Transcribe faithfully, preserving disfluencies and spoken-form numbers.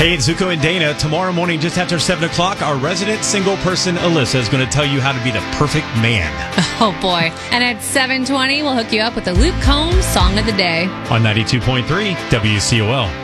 Hey, it's Zuko and Dana. Tomorrow morning, just after seven o'clock, our resident single person, Alyssa, is going to tell you how to be the perfect man. Oh, boy. And at seven twenty, we'll hook you up with the Luke Combs Song of the Day. On ninety-two point three W C O L.